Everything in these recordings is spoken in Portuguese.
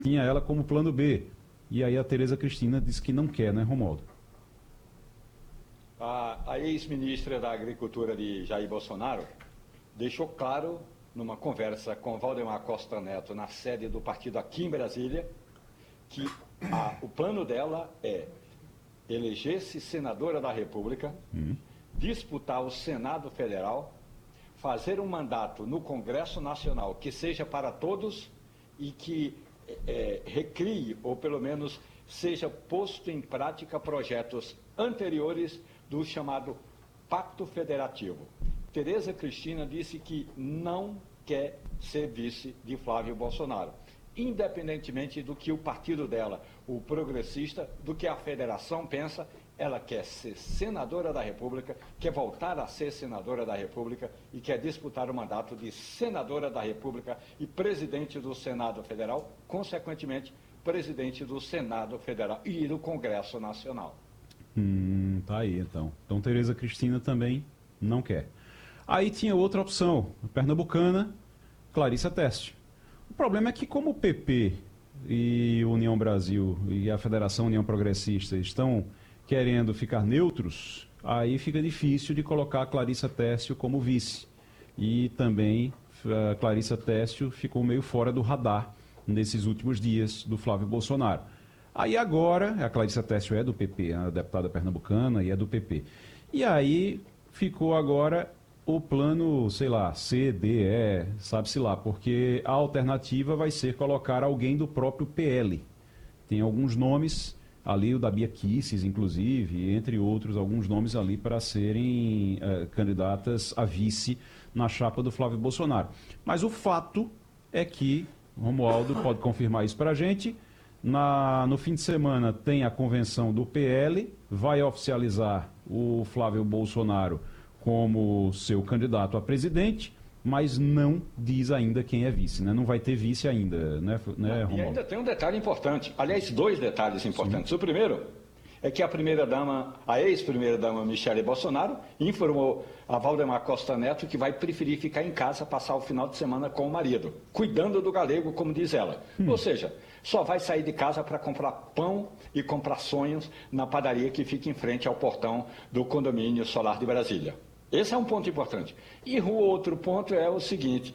tinha ela como plano B. E aí a Tereza Cristina disse que não quer, né, Romualdo? A ex-ministra da Agricultura de Jair Bolsonaro deixou claro, numa conversa com Valdemar Costa Neto na sede do partido aqui em Brasília, que o plano dela é eleger-se senadora da República, disputar o Senado Federal, fazer um mandato no Congresso Nacional que seja para todos e que recrie, ou pelo menos seja posto em prática, projetos anteriores do chamado Pacto Federativo. Tereza Cristina disse que não quer ser vice de Flávio Bolsonaro, independentemente do que o partido dela, o progressista, do que a federação pensa. Ela quer ser senadora da República, quer voltar a ser senadora da República e quer disputar o mandato de senadora da República e presidente do Senado Federal, consequentemente, presidente do Senado Federal e do Congresso Nacional. Tá aí, então. Então, Tereza Cristina também não quer. Aí tinha outra opção, pernambucana, Clarissa Teste. O problema é que como o PP e União Brasil e a Federação União Progressista estão querendo ficar neutros, aí fica difícil de colocar a Clarissa Teste como vice. E também a Clarissa Teste ficou meio fora do radar nesses últimos dias do Flávio Bolsonaro. Aí agora, a Clarissa Teste é do PP, a deputada pernambucana, e é do PP. E aí ficou agora o plano, sei lá, C, D, E, sabe-se lá, porque a alternativa vai ser colocar alguém do próprio PL. Tem alguns nomes ali, o da Bia Kicis, inclusive, entre outros, alguns nomes ali para serem candidatas a vice na chapa do Flávio Bolsonaro. Mas o fato é que, Romualdo pode confirmar isso para a gente, no fim de semana tem a convenção do PL, vai oficializar o Flávio Bolsonaro como seu candidato a presidente, mas não diz ainda quem é vice, né? Não vai ter vice ainda, né, Romualdo? E ainda tem um detalhe importante, aliás, dois detalhes importantes. Sim. O primeiro é que a primeira-dama, a ex-primeira-dama Michele Bolsonaro, informou a Valdemar Costa Neto que vai preferir ficar em casa, passar o final de semana com o marido, cuidando do galego, como diz ela. Ou seja, só vai sair de casa para comprar pão e comprar sonhos na padaria que fica em frente ao portão do condomínio solar de Brasília. Esse é um ponto importante. E o outro ponto é o seguinte,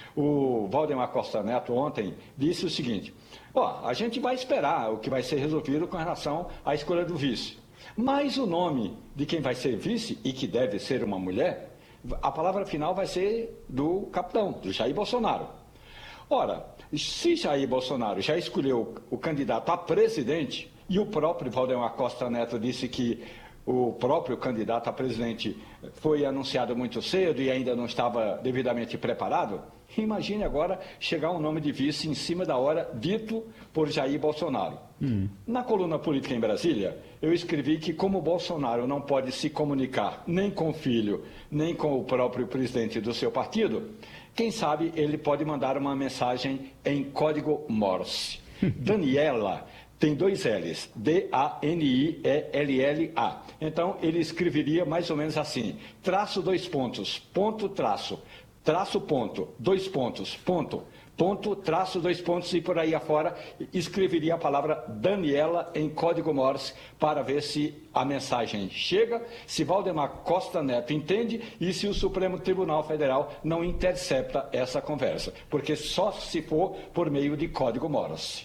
o Valdemar Costa Neto ontem disse o seguinte, a gente vai esperar o que vai ser resolvido com relação à escolha do vice. Mas o nome de quem vai ser vice, e que deve ser uma mulher, a palavra final vai ser do capitão, do Jair Bolsonaro. Ora, se Jair Bolsonaro já escolheu o candidato a presidente, e o próprio Valdemar Costa Neto disse que o próprio candidato a presidente foi anunciado muito cedo e ainda não estava devidamente preparado, imagine agora chegar um nome de vice em cima da hora, dito por Jair Bolsonaro. Na coluna política em Brasília, eu escrevi que como Bolsonaro não pode se comunicar nem com o filho, nem com o próprio presidente do seu partido, quem sabe ele pode mandar uma mensagem em código Morse. Daniela tem 2 L's, D-A-N-I-E-L-L-A. Então, ele escreveria mais ou menos assim, traço 2 pontos, ponto, traço, ponto, 2 pontos, ponto, traço 2 pontos e por aí afora, escreveria a palavra Daniela em código Morse para ver se a mensagem chega, se Valdemar Costa Neto entende e se o Supremo Tribunal Federal não intercepta essa conversa, porque só se for por meio de código Morse.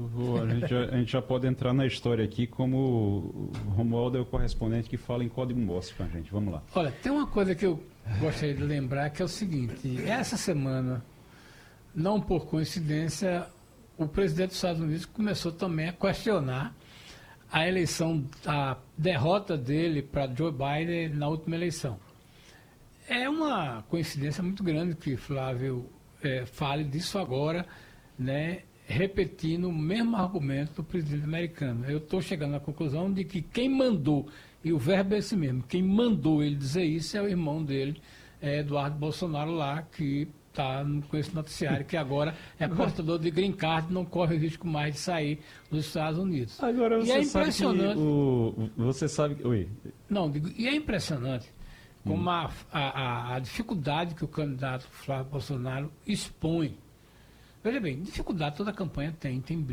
A gente já pode entrar na história aqui como o Romualdo é o correspondente que fala em código Morse com a gente. Vamos lá. Olha, tem uma coisa que eu gostaria de lembrar, que é o seguinte, essa semana, não por coincidência, o presidente dos Estados Unidos começou também a questionar a eleição, a derrota dele para Joe Biden na última eleição. É uma coincidência muito grande que Flávio fale disso agora, né, repetindo o mesmo argumento do presidente americano. Eu estou chegando à conclusão de que quem mandou, e o verbo é esse mesmo, quem mandou ele dizer isso é o irmão dele, Eduardo Bolsonaro lá, que está com esse noticiário, que agora é portador de green card, não corre o risco mais de sair dos Estados Unidos. Agora você e é impressionante. Você sabe. Oi. Não, e é impressionante como a dificuldade que o candidato Flávio Bolsonaro expõe Veja bem, dificuldade toda campanha tem